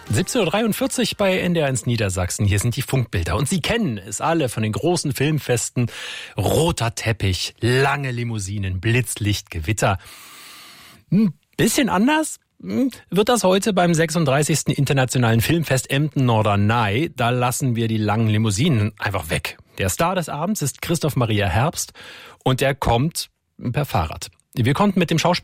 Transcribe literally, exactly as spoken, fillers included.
siebzehn Uhr dreiundvierzig bei N D R eins Niedersachsen. Hier sind die Funkbilder. Und Sie kennen es alle von den großen Filmfesten. Roter Teppich, lange Limousinen, Blitzlicht, Gewitter. Ein bisschen anders wird das heute beim sechsunddreißigsten Internationalen Filmfest Emden-Norderney. Da lassen wir die langen Limousinen einfach weg. Der Star des Abends ist Christoph Maria Herbst und der kommt per Fahrrad. Wir konnten mit dem Schauspieler